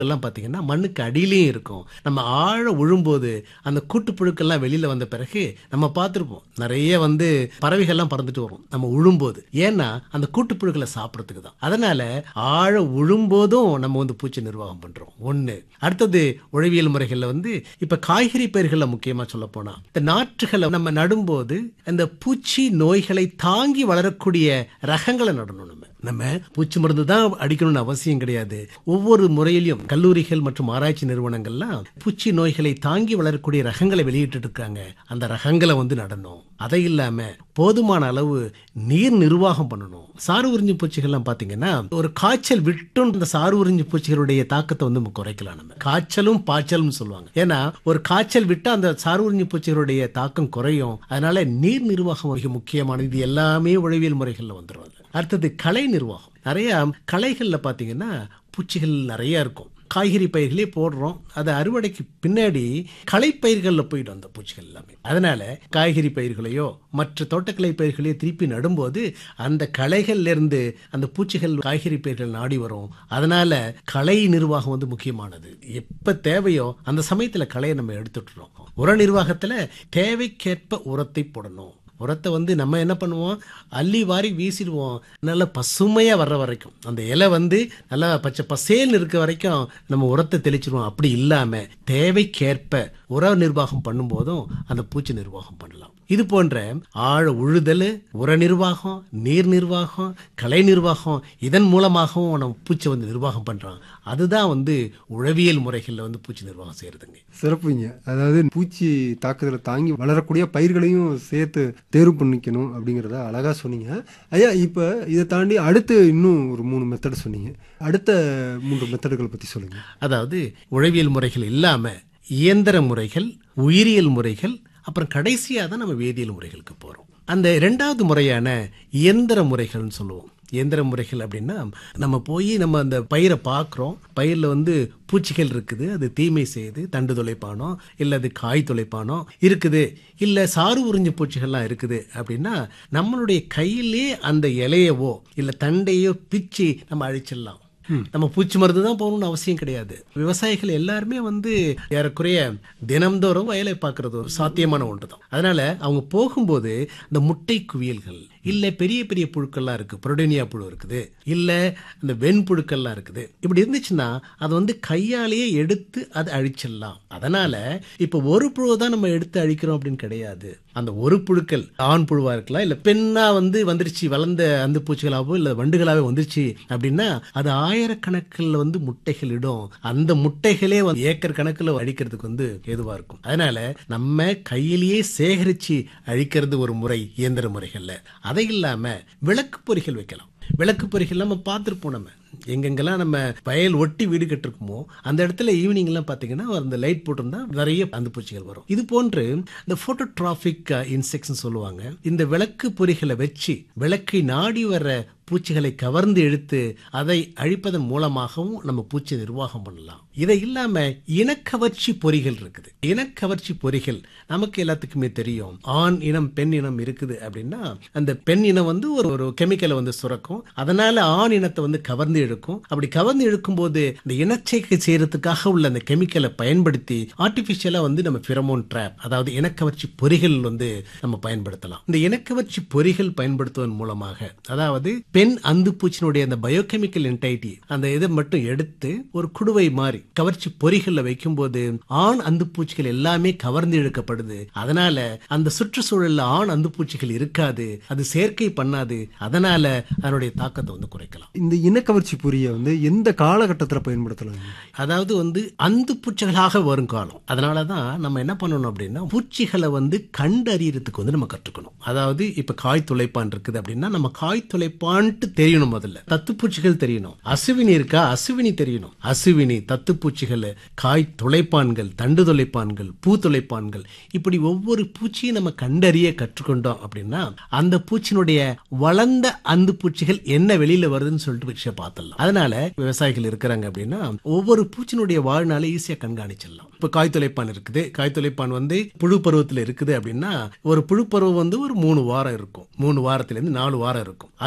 எல்லாம் பாத்தீங்கன்னா மண்ணுக்கு அடியிலையும் இருக்கும். நம்ம ஆழ உழும்போது அந்த கூட்டுப்புழுக்கெல்லாம் வெளியில வந்த பிறகு நம்ம பார்த்திருப்போம். நிறைய பறவைகள்லாம் பறந்துட்டு வரும் நம்ம உழும்போது. ஏன்னா அந்த கூட்டுப்புழுக்களை சாப்பிடறதுக்கு தான். அதனால ஆழ உழும்போதும் நம்ம பூச்சி நிர்வாகம் பண்றோம். ஒண்ணு. அடுத்தது உழவியல் முறைகள்ல இப்ப காய்கறி பயிர்கள்ல முக்கியமா சொல்ல போனா இந்த நாற்றுகளை நம்ம நடும்போது இந்த பூச்சி நோய்களை தாங்கி வளரக்கூடிய ரகங்களை நடணும். நம்ம பூச்சி மருந்து தான் அடிக்கணும்னு அவசியம் கிடையாது. ஒவ்வொரு முறையிலும் கல்லூரிகள் மற்றும் ஆராய்ச்சி நிறுவனங்கள்லாம் பூச்சி நோய்களை தாங்கி வளரக்கூடிய ரகங்களை வெளியிட்டு இருக்காங்க. அந்த ரகங்களை நடணும். அதை இல்லாம போதுமான அளவு நீர் நிர்வாகம் பண்ணணும். சாறு உறிஞ்சி பூச்சிகள்லாம் பாத்தீங்கன்னா ஒரு காய்ச்சல் விட்டும் இந்த சாறு உறிஞ்சி பூச்சிகளுடைய தாக்கத்தை நம்ம குறைக்கலாம். நம்ம காய்ச்சலும் பாய்ச்சலும் சொல்லுவாங்க. ஏன்னா ஒரு காய்ச்சல் விட்டா அந்த சாறு உறிஞ்சி பூச்சிகளுடைய தாக்கம் குறையும். அதனால நீர் நிர்வாகம் மிக முக்கியமானது. இது எல்லாமே உழவியல் முறைகள்ல வந்துடும். அடுத்தது களை நிர்வாகம். நிறைய களைகள்ல பாத்தீங்கன்னா பூச்சிகள் நிறைய இருக்கும். காய்கறி பயிர்களே போடுறோம். அது அறுவடைக்கு பின்னாடி களை பயிர்களில் போயிடும் அந்த பூச்சிகள் எல்லாமே. அதனால காய்கறி பயிர்களையோ மற்ற தோட்டக்கலை பயிர்களையோ திருப்பி நடும்போது அந்த களைகள்ல இருந்து அந்த பூச்சிகள் காய்கறி பயிர்கள் நாடி வரும். அதனால களை நிர்வாகம் முக்கியமானது. எப்ப தேவையோ அந்த சமயத்துல களையை நம்ம எடுத்துட்டுறோம். உர நிர்வாகத்துல தேவைக்கேற்ப உரத்தை போடணும். உரத்தை நம்ம என்ன பண்ணுவோம், அள்ளி வாரி வீசிடுவோம். நல்லா பசுமையா வர்ற வரைக்கும் அந்த இலை நல்லா பச்சை பசேல்னு இருக்க வரைக்கும் நம்ம உரத்தை தெளிச்சிருவோம். அப்படி இல்லாம தேவைக்கேற்ப உர நிர்வாகம் பண்ணும் போதும் அந்த பூச்சி நிர்வாகம் பண்ணலாம். இது போன்ற ஆழ உழுதல், உர நிர்வாகம், நீர் நிர்வாகம், கலை நிர்வாகம், இதன் மூலமாகவும் நம்ம பூச்சி நிர்வாகம் பண்றோம். அதுதான் உழவியல் முறைகள்ல பூச்சி நிர்வாகம் செய்யறதுங்க. சிறப்புங்க. அதாவது பூச்சி தாக்குதலை தாங்கி வளரக்கூடிய பயிர்களையும் சேர்த்து தேர்வு பண்ணிக்கணும் அப்படிங்கிறத அழகா சொன்னீங்க ஐயா. இப்ப இதை தாண்டி அடுத்து இன்னும் ஒரு 3 மெத்தட் சொன்னீங்க. அடுத்த 3 மெத்தடுகளை பத்தி சொல்லுங்க. அதாவது உழவியல் முறைகள் இல்லாம இயந்திர முறைகள், உயிரியல் முறைகள், அப்புறம் கடைசியா தான் நம்ம வேதியியல் முறைகளுக்கு போறோம். அந்த 2வது முறையான இயந்திர முறைகள்னு சொல்லுவோம். இயந்திர முறைகள் அப்படின்னா நம்ம போய் நம்ம அந்த பயிரை பார்க்குறோம். பயிரில் பூச்சிகள் இருக்குது, அது தீமை செய்யுது, தண்டு துளைப்பானோ இல்லை அது காய் துளைப்பானோ இருக்குது, இல்லை சாறு உறிஞ்சி பூச்சிகள்லாம் இருக்குது அப்படின்னா நம்மளுடைய கையிலே அந்த இலையவோ இல்லை தண்டையோ பிச்சு நம்ம அழிச்சிடலாம். நம்ம பூச்சி மருந்து தான் போகணும்னு அவசியம் கிடையாது. விவசாயிகள் எல்லாருமே ஏறக்குறைய தினம்தோறும் வயலை பார்க்கறது ஒரு சாத்தியமான ஒன்று தான். அதனால அவங்க போகும்போது இந்த முட்டை குவியல்கள் இல்ல பெரிய பெரிய புழுக்கள்லாம் இருக்கு, புரோடேனியா புழு இருக்குது, இல்ல இந்த வெண்புழுக்கள்லாம் இருக்குது. இப்படி இருந்துச்சுன்னா அது கையாலேயே எடுத்து அதை அழிச்சிடலாம். அதனால இப்ப ஒரு புழுவை தான் நம்ம எடுத்து அழிக்கிறோம் அப்படின்னு கிடையாது. அந்த ஒரு புழுக்கள் ஆண் புழுவா இருக்கலாம், இல்ல பெண்ணா வந்துருச்சு, வளர்ந்த அந்த பூச்சிகளாவோ இல்ல வண்டுகளாவே வந்துருச்சு அப்படின்னா அது ஆயிரக்கணக்கில் முட்டைகள் இடும். அந்த முட்டைகளே ஏக்கர் கணக்கில் அழிக்கிறதுக்கு ஏதுவா இருக்கும். அதனால நம்ம கையிலேயே சேகரிச்சு அழிக்கிறது ஒரு முறை இயந்திர முறைகள்ல. அதை இல்லாம விளக்கு பொறிகள் வைக்கலாம். விளக்கு பொறிகள் நம்ம பார்த்துருப்போம். நம்ம எங்கெங்கெல்லாம் நம்ம வயல் ஒட்டி வீடு கட்டிருக்குமோ அந்த இடத்துல ஈவினிங் எல்லாம் பாத்தீங்கன்னா அந்த லைட் போட்டிருந்தா நிறைய அந்த பூச்சிகள் வரும். இது போன்று இந்த போட்டோட்ராபிக் இன்செக்ட்ஸ் சொல்லுவாங்க. இந்த விளக்கு பொறிகளை வச்சு விளக்கை நாடி வர்ற பூச்சிகளை கவர்ந்து இழுத்து அதை அழிப்பதன் மூலமாகவும் நம்ம பூச்சி நிர்வாகம் பண்ணலாம். இதை இல்லாம இனக்கவர்ச்சி பொறிகள் இருக்குது. இனக்கவர்ச்சி பொறிகள் நமக்கு எல்லாத்துக்குமே தெரியும். ஆண் இனம் பெண் இனம் இருக்குது அப்படின்னா அந்த பெண் இனம் ஒரு கெமிக்கலை சுரக்கும். அதனால ஆண் இனத்தை கவர்ந்து இழுக்கும். அப்படி கவர்ந்து இழுக்கும் போது இந்த இனச்சேர்க்கை செய்யறதுக்காக உள்ள அந்த கெமிக்கலை பயன்படுத்தி ஆர்டிபிஷியலா நம்ம பிரெமோன் ட்ராப், அதாவது இனக்கவர்ச்சி பொறிகள் நம்ம பயன்படுத்தலாம். இந்த இனக்கவர்ச்சி பொறிகள் பயன்படுத்துவதன் மூலமாக அதாவது பெண் அந்து பூச்சினுடைய அந்த பயோகெமிக்கல் என்டைட்டி அந்த இதை மட்டும் எடுத்து ஒரு குடுவை மாதிரி கவர்ச்சி பொறிகள்ல வைக்கும் போது ஆண் அந்து பூச்சிகள் எல்லாமே கவர்ந்து இழுக்கப்படுது. அதனால அந்த சுற்றுச்சூழல்ல ஆண் அந்து பூச்சிகள் இருக்காது, அது சேர்க்கை பண்ணாது. அதனால அதனுடைய தாக்கத்தை குறைக்கலாம். இந்த இனக்கவர்ச்சி பொறியை எந்த காலகட்டத்தில் பயன்படுத்தலாம்? அதாவது அந்து பூச்சிகளாக வரும் காலம். அதனாலதான் நம்ம என்ன பண்ணணும் அப்படின்னா பூச்சிகளை கண்டறியறதுக்கு நம்ம கற்றுக்கணும். அதாவது இப்ப காய் துளைப்பான் இருக்குது அப்படின்னா நம்ம காய் துளைப்பான் தெரியணும். முதல்ல தத்துப்பூச்சிகள் தெரியணும். அசுவினி இருக்கா, அசுவினி தெரியணும். அசுவினி, தத்துப்பூச்சிகள், காய் துளைப்பான்கள், தண்டு துளைப்பான்கள், பூ துளைப்பான்கள், இப்படி ஒவ்வொரு பூச்சியும் நம்ம கண்டறிய கற்றுக்கொண்டோம் அப்படின்னா அந்த பூச்சியினுடைய வளர்ந்த அந்து பூச்சிகள் என்ன வெளியில வருதுன்னு சொல்லிட்டு விஷயம் பார்த்தலாம். அதனால விவசாயிகள் இருக்கிறாங்க அப்படின்னா ஒவ்வொரு பூச்சியினுடைய வாழ்நாளை ஈஸியா கண்காணிச்சிடலாம். இப்ப காய் துளைப்பான் இருக்குது. காய் துளைப்பான் புழு பருவத்தில் இருக்குது அப்படின்னா ஒரு புழு பருவம் ஒரு 3 வாரம் இருக்கும். 3 வாரத்துல இருந்து 4 வாரம் இருக்கும். அது முடிஞ்ச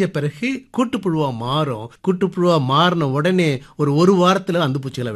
பிறகு கூட்டுப்புழுவா மாறும். கூட்டுப்புழுவா மாறின உடனே ஒரு வாரத்துல அந்துப்பூச்சிகளை